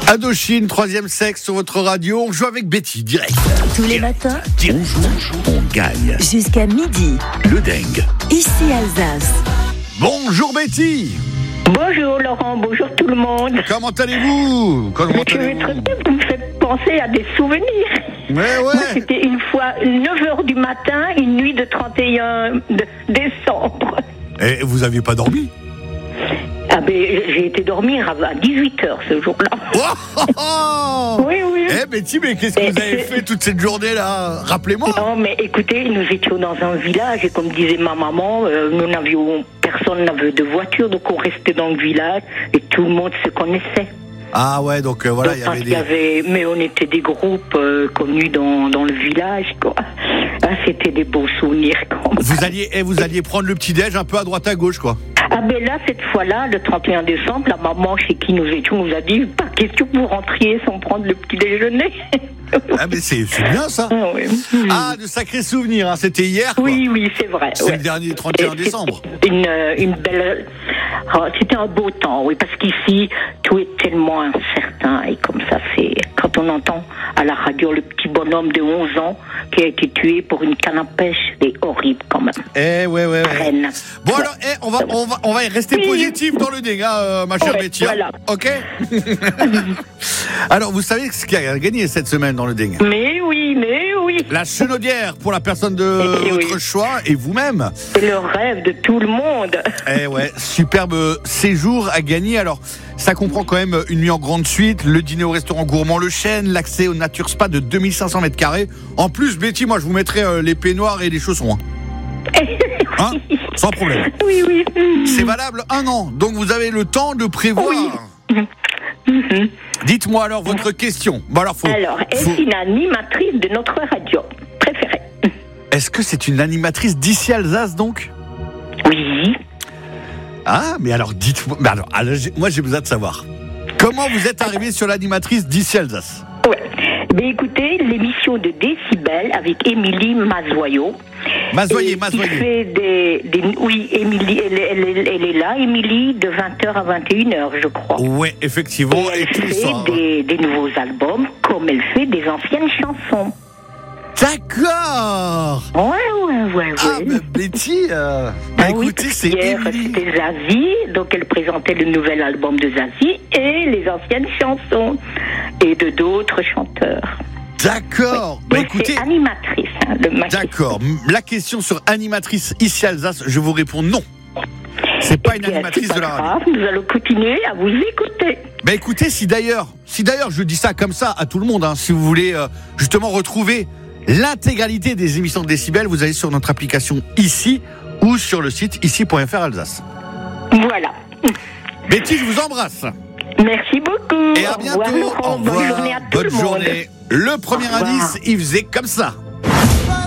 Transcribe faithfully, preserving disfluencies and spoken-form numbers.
Indochine, troisième sexe sur votre radio. On joue avec Betty, direct. Tous les matins, Direct. On gagne. jusqu'à midi. Le dingue. Ici Alsace. Bonjour Betty. Bonjour Laurent, bonjour tout le monde. Comment allez-vous? Comment Mais je vais allez-vous? très bien, vous me faites penser à des souvenirs. Ouais, Moi, ouais. c'était une fois neuf heures du matin, une nuit de trente et un de décembre. Et vous aviez pas dormi? Ah ben, j'ai été dormir à dix-huit heures ce jour-là. Oh, oh, oh. Oui, oui. Eh Betty, mais qu'est-ce que Et vous avez c'est- fait toute cette journée-là? Rappelez-moi. Non, mais écoutez, nous étions dans un village et comme disait ma maman, euh, nous n'avions, personne n'avait de voiture, donc on restait dans le village et tout le monde se connaissait. Ah ouais, donc euh, voilà, Donc, il y parce avait qu'il y des... avait, mais on était des groupes euh, connus dans, dans le village, quoi. Ah, c'était des beaux souvenirs, quand même. Vous alliez, eh, vous alliez prendre le petit-déj un peu à droite à gauche, quoi. Ah ben là, cette fois-là, le trente et un décembre, la maman chez qui nous étions nous a dit pas question que vous rentriez sans prendre le petit déjeuner. Ah mais c'est, c'est bien ça. Ah, oui. Ah, de sacrés souvenirs, hein. C'était hier, quoi. Oui, oui, c'est vrai. C'est ouais. le dernier trente et un Et décembre. c'était Une, euh, une belle. Oh, c'était un beau temps, oui, parce qu'ici, tout est tellement incertain. Et comme ça, c'est. Quand on entend à la radio le petit bonhomme de onze ans qui a été tué pour une canne à pêche, c'est horrible quand même. Eh ouais, ouais, ouais. Rennes. Bon Ouais. alors, eh, on va, on va, on va rester Oui. positif dans le dégât, euh, ma chère Ouais, Betty. hein. voilà. Ok. Alors, vous savez ce qui a gagné cette semaine dans le dégât? Mais oui, mais oui. La chenaudière pour la personne de Eh oui. votre choix et vous-même. C'est le rêve de tout le monde. Eh ouais, superbe séjour à gagner. Alors, ça comprend quand même une nuit en grande suite, le dîner au restaurant gourmand Le Chêne, l'accès au Nature Spa de deux mille cinq cents mètres carrés. En plus, Betty, moi, je vous mettrai euh, les peignoirs et les chaussons. Hein, Hein sans problème. Oui, oui. C'est valable un an, donc vous avez le temps de prévoir. Oui. Mhm. Dites-moi alors votre question. Bon alors, faut, Alors, est-ce faut- une animatrice de notre radio préférée? Est-ce que c'est une animatrice d'ici Alsace donc? Oui. Ah, mais alors dites-moi. Mais alors, alors, j'ai- moi j'ai besoin de savoir. Comment vous êtes arrivé sur l'animatrice d'ici Alsace? Ouais. Ben écoutez, l'émission de Décibel avec Émilie Mazoyau. Mazoyer, Et qui Mazoyer. fait des, des- oui, Émilie, elle, elle- elle- elle est là, Émilie, de vingt heures à vingt et une heures, je crois. Ouais, effectivement. Et Et elle tous les fait soirs. des, des nouveaux albums, comme elle fait des anciennes chansons. D'accord. Ouais, ouais, ouais, Ah, ouais. bah, Betty, euh, bah, Ah oui, écoutez, parce c'est qu'hier, Émilie. c'était Zazie, donc elle présentait le nouvel album de Zazie et les anciennes chansons et de d'autres chanteurs. D'accord. Bah Donc écoutez, c'est animatrice, hein, le ma- d'accord. La question sur animatrice ici Alsace, je vous réponds non. C'est pas Eh une bien, animatrice c'est de pas la radio. grave, nous allons continuer à vous écouter. Bah écoutez, si d'ailleurs, si d'ailleurs je dis ça comme ça à tout le monde, hein, si vous voulez euh, justement retrouver l'intégralité des émissions de Décibel, vous allez sur notre application ici ou sur le site ici point f r Alsace. Voilà. Betty, je vous embrasse. Merci beaucoup. Et à Au revoir, bientôt. Laurent. Au revoir. Bonne journée à tout Bonne le monde. journée. Le premier Au revoir. indice, il faisait comme ça.